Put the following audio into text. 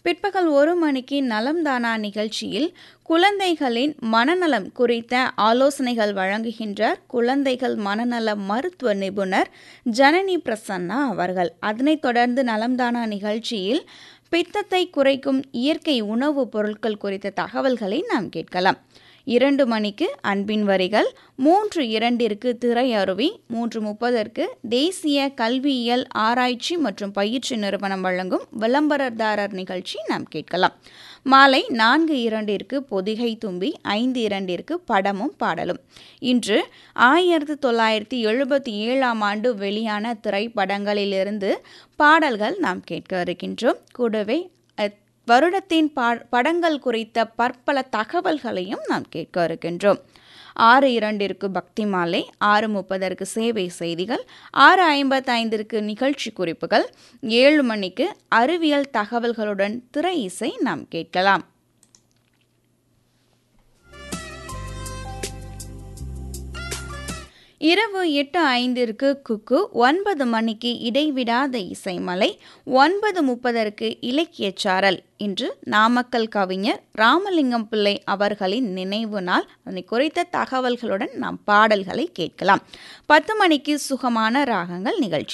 பிற்பகல் 1 மணிக்கு நலம் தானா நிகழ்ச்சியில் குழந்தைகளின் மனநலம் குறித்த ஆலோசனைகள் வழங்குகின்றார் குழந்தைகள் மனநல மருத்துவ நிபுணர் ஜனனி பிரசன்னா அவர்கள். அதனைத் தொடர்ந்து நலம் தானா நிகழ்ச்சியில் பித்தத்தை குறைக்கும் இயற்கை உணவுப் பொருட்கள் குறித்த தகவல்களை நாம் கேட்கலாம். 2 மணிக்கு அன்பின் வரிகள், 3:02 திரை அருவி, 3:30 தேசிய கல்வியியல் ஆராய்ச்சி மற்றும் பயிற்சி நிறுவனம் வழங்கும் விளம்பரதாரர் நிகழ்ச்சி நாம் கேட்கலாம். மாலை 4:02 பொதிகை தும்பி, 5:02 படமும் பாடலும். இன்று 1977ஆம் ஆண்டு வெளியான திரைப்படங்களிலிருந்து பாடல்கள் நாம் கேட்க இருக்கின்றோம். கூடவே வருடத்தின் படங்கள் குறித்த பற்பல தகவல்களையும் நாம் கேட்க இருக்கின்றோம். 6:02 பக்தி மாலை, 6:30 சேவை செய்திகள், 6:55 நிகழ்ச்சி குறிப்புகள், 7 மணிக்கு அறிவியல் தகவல்களுடன் திரை இசை நாம் கேட்கலாம். இரவு 8:05 குக்கு, 9 மணிக்கு இடைவிடாத இசைமலை, 9:30 இலக்கிய சாரல். இன்று நாமக்கல் கவிஞர் ராமலிங்கம் பிள்ளை அவர்களின் நினைவு நாள். அதனை குறித்த தகவல்களுடன் நாம் பாடல்களை கேட்கலாம். 10 மணிக்கு சுகமான ராகங்கள் நிகழ்ச்சி.